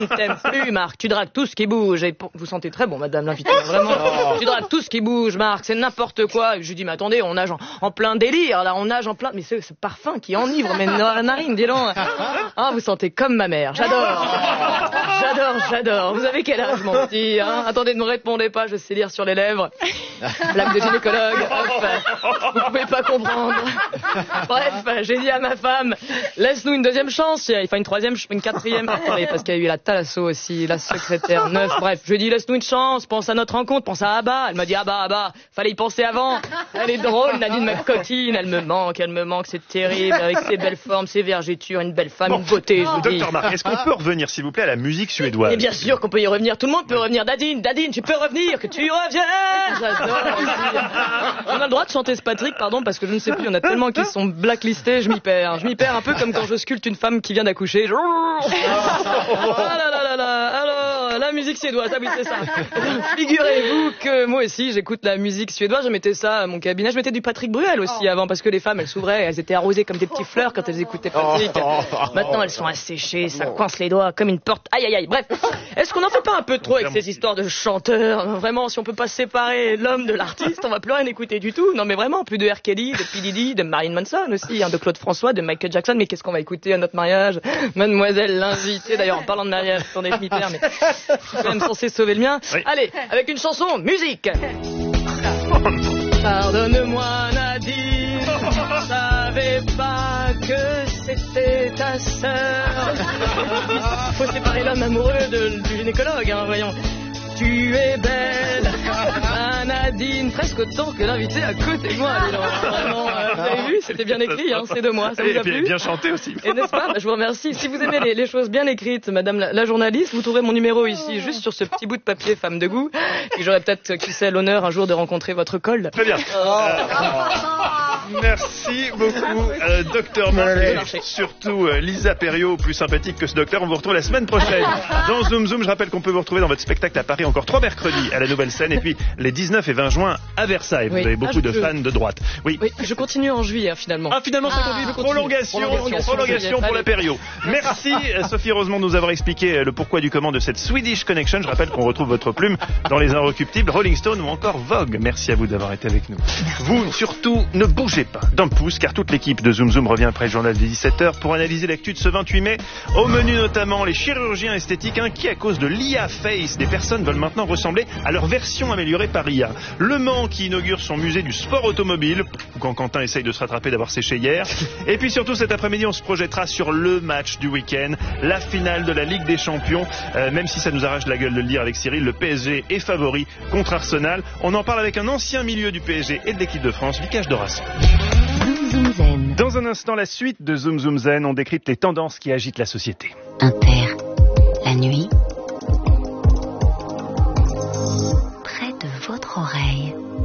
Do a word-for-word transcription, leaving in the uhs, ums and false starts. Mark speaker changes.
Speaker 1: ne t'aime plus, Marc. Tu dragues tout ce qui bouge. Et pour... Vous sentez très bon, madame l'invitée, vraiment. Oh. Tu dragues tout ce qui bouge, Marc. C'est n'importe quoi. Je lui dis, mais attendez, on nage en, en plein délire, là. On nage en plein... Mais c'est ce parfum qui enivre mes narines, dis donc. Ah, vous sentez comme ma mère. J'adore. J'adore, j'adore. Vous avez quel âge, mon petit, hein? Attendez, ne me répondez pas, je sais lire sur les lèvres. Blague de gynécologue. Hop. Vous pouvez pas comprendre. Bref, j'ai dit à ma femme, laisse-nous une deuxième chance. Enfin, une troisième, une quatrième. Attendez, parce qu'il y a eu la Thalasso aussi, la secrétaire neuf. Bref, je lui ai dit, laisse-nous une chance, pense à notre rencontre, pense à Abba. Elle m'a dit, Abba, Abba, fallait y penser avant. Elle est drôle, Nadine, ma coquine. Elle me manque, elle me manque, c'est terrible. Avec ses belles formes, ses vergetures, une belle femme, bon, une beauté, je vous dis.
Speaker 2: Docteur Marc, est-ce qu'on peut revenir, s'il vous plaît, à la musique suédoise?
Speaker 1: Et bien sûr qu'on peut y revenir. Tout le monde peut revenir. Dadine, Dadine, tu peux revenir, que tu reviennes. J'adore aussi. On a le droit de chanter ce Patrick, pardon, parce que je ne sais plus, il y en a tellement qui sont blacklistés, je m'y perds. Je m'y perds un peu comme quand je sculpte une femme qui vient d'accoucher. Ah là là là là. Alors, la musique suédoise, ah oui, c'est ça. Figurez-vous que moi aussi, j'écoute la musique suédoise. Je mettais ça à mon cabinet. Je mettais du Patrick Bruel aussi avant, parce que les femmes, elles s'ouvraient, elles étaient arrosées comme des petits fleurs quand elles écoutaient Patrick. Maintenant, elles sont asséchées, ça coince les doigts comme une porte. Aïe aïe aïe. Bref, est-ce qu'on en fait pas un peu trop avec ces histoires de chanteurs? Vraiment, si on peut pas séparer l'homme de l'artiste, on va plus rien écouter du tout. Non mais vraiment, plus de R. Kelly, de P. Diddy, de Marilyn Manson aussi, hein, de Claude François, de Michael Jackson. Mais qu'est-ce qu'on va écouter à notre mariage? Mademoiselle l'invitée, d'ailleurs, en parlant de mariage, attendez, je m'y perds, mais je suis quand même censé sauver le mien. Oui. Allez, avec une chanson, musique. Pardonne-moi Nadine, je savais pas que c'était ta sœur. Faut séparer l'homme amoureux de, du gynécologue, hein, voyons. Tu es belle, ah, Nadine, presque autant que l'invité à côté de moi. Vraiment, euh, vous avez vu, c'était bien écrit, hein, c'est de moi, ça vous a plu?
Speaker 2: Et bien chanté aussi.
Speaker 1: Et n'est-ce pas? Bah, je vous remercie. Si vous aimez les, les choses bien écrites, madame la, la journaliste, vous trouverez mon numéro ici, juste sur ce petit bout de papier femme de goût, et j'aurai peut-être, qui sait, l'honneur un jour de rencontrer votre col.
Speaker 2: Très bien. Oh. Euh, merci beaucoup, euh, docteur Marc, surtout euh, Lisa Perriot, plus sympathique que ce docteur. On vous retrouve la semaine prochaine dans Zoom Zoom. Je rappelle qu'on peut vous retrouver dans votre spectacle à Paris encore trois mercredis à la Nouvelle Scène, et puis les dix-neuf et vingt juin à Versailles. Vous oui. avez beaucoup ah, de fans de droite. Oui.
Speaker 1: oui, je continue en juillet, hein, finalement.
Speaker 2: Ah, finalement, ça continue. Ah, prolongation, prolongation, prolongation pour la Perriot. Merci, Sophie Rosemont, de nous avoir expliqué le pourquoi du comment de cette Swedish Connection. Je rappelle qu'on retrouve votre plume dans Les Inrecuptibles, Rolling Stone ou encore Vogue. Merci à vous d'avoir été avec nous. Vous, surtout, ne bougez pas d'un pouce, car toute l'équipe de Zoom Zoom revient après le journal des dix-sept heures pour analyser l'actu de ce vingt-huit mai. Au menu notamment les chirurgiens esthétiques inquiets à cause de l'I A Face. Des personnes veulent maintenant ressembler à leur version améliorée par I A. Le Mans qui inaugure son musée du sport automobile, ou quand Quentin essaye de se rattraper d'avoir séché hier. Et puis surtout cet après-midi, on se projettera sur le match du week-end, la finale de la Ligue des Champions. Euh, même si ça nous arrache la gueule de le dire avec Cyril, le P S G est favori contre Arsenal. On en parle avec un ancien milieu du P S G et de l'équipe de France, Vicage Dorasson.
Speaker 3: Zoom Zen.
Speaker 2: Dans un instant, la suite de Zoom Zoom Zen, on décrypte les tendances qui agitent la société.
Speaker 3: Un père, la nuit, près de votre oreille.